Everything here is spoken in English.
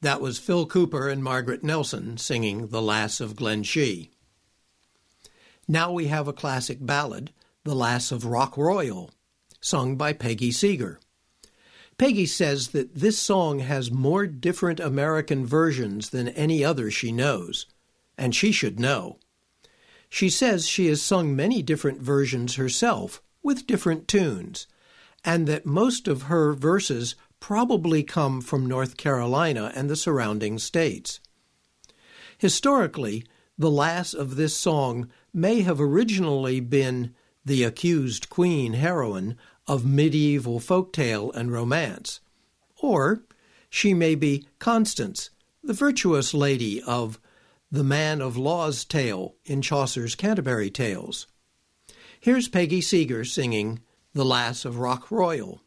That was Phil Cooper and Margaret Nelson singing The Lass of Glenshee. Now we have a classic ballad, The Lass of Rock Royal, sung by Peggy Seeger. Peggy says that this song has more different American versions than any other she knows, and she should know. She says she has sung many different versions herself, with different tunes, and that most of her verses probably come from North Carolina and the surrounding states. Historically, the lass of this song may have originally been the accused queen heroine of medieval folktale and romance, or she may be Constance, the virtuous lady of the Man of Law's Tale in Chaucer's Canterbury Tales. Here's Peggy Seeger singing The Lass of Rock Royal.